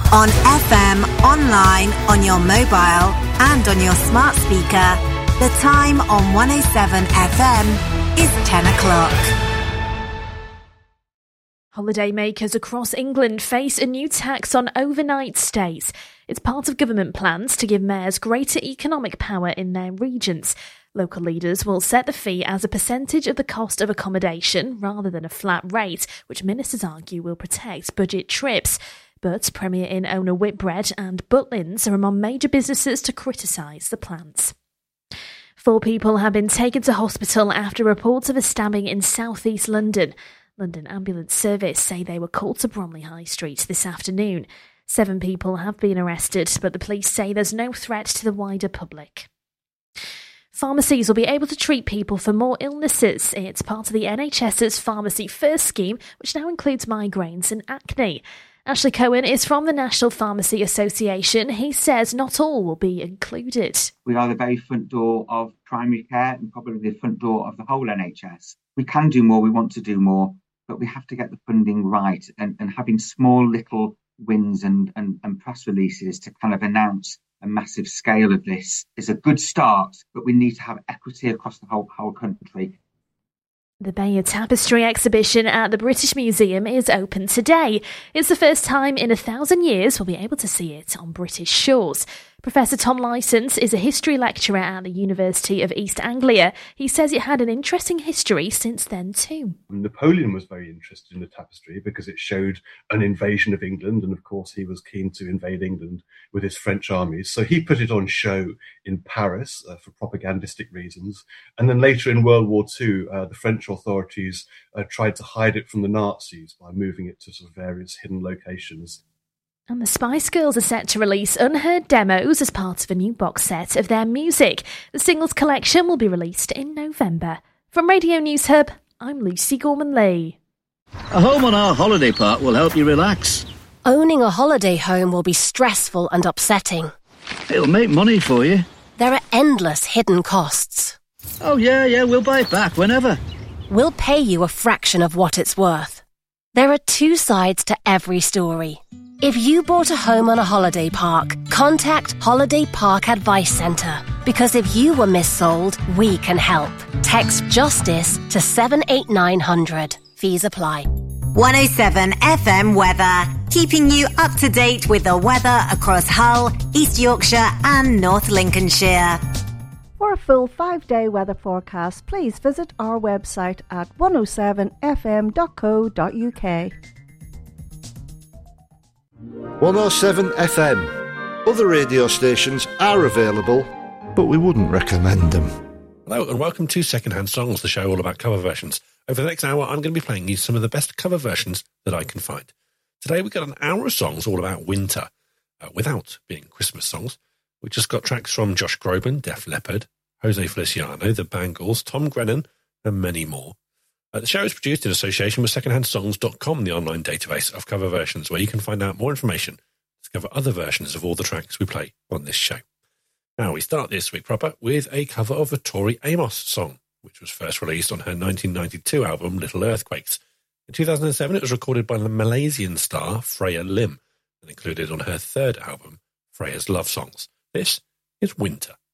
On FM, online, on your mobile and on your smart speaker. The time on 107 FM is 10 o'clock. Holidaymakers across England face a new tax on overnight stays. It's part of government plans to give mayors greater economic power in their regions. Local leaders will set the fee as a percentage of the cost of accommodation rather than a flat rate, which ministers argue will protect budget trips. But Premier Inn owner Whitbread and Butlins are among major businesses to criticise the plans. 4 people have been taken to hospital after reports of a stabbing in south-east London. London Ambulance Service say they were called to Bromley High Street this afternoon. 7 people have been arrested, but the police say there's no threat to the wider public. Pharmacies will be able to treat people for more illnesses. It's part of the NHS's Pharmacy First scheme, which now includes migraines and acne. Ashley Cohen is from the National Pharmacy Association. He says not all will be included. We are the very front door of primary care and probably the front door of the whole NHS. We can do more, we want to do more, but we have to get the funding right. And having small little wins and press releases to kind of announce a massive scale of this is a good start, but we need to have equity across the whole country. The Bayeux Tapestry exhibition at the British Museum is open today. It's the first time in 1,000 years we'll be able to see it on British shores. Professor Tom Licence is a history lecturer at the University of East Anglia. He says it had an interesting history since then too. Napoleon was very interested in the tapestry because it showed an invasion of England, and of course he was keen to invade England with his French armies. So he put it on show in Paris for propagandistic reasons. And then later in World War II, the French authorities tried to hide it from the Nazis by moving it to sort of various hidden locations. And the Spice Girls are set to release unheard demos as part of a new box set of their music. The singles collection will be released in November. From Radio News Hub, I'm Lucy Gorman-Lee. A home on our holiday park will help you relax. Owning a holiday home will be stressful and upsetting. It'll make money for you. There are endless hidden costs. Oh, yeah, we'll buy it back whenever. We'll pay you a fraction of what it's worth. There are 2 sides to every story. If you bought a home on a holiday park, contact Holiday Park Advice Centre. Because if you were missold, we can help. Text JUSTICE to 78900. Fees apply. 107 FM weather, keeping you up to date with the weather across Hull, East Yorkshire and North Lincolnshire. For a full 5-day weather forecast, please visit our website at 107fm.co.uk. 107 FM. Other radio stations are available, but we wouldn't recommend them. Hello and welcome to Secondhand Songs, the show all about cover versions. Over the next hour, I'm going to be playing you some of the best cover versions that I can find. Today we've got an hour of songs all about winter, without being Christmas songs. We've just got tracks from Josh Groban, Def Leppard, Jose Feliciano, The Bangles, Tom Grennan, and many more. The show is produced in association with secondhandsongs.com, the online database of cover versions, where you can find out more information, discover other versions of all the tracks we play on this show. Now, we start this week proper with a cover of a Tori Amos song, which was first released on her 1992 album, Little Earthquakes. In 2007, it was recorded by the Malaysian star Freya Lim and included on her 3rd album, Freya's Love Songs. This is Winter.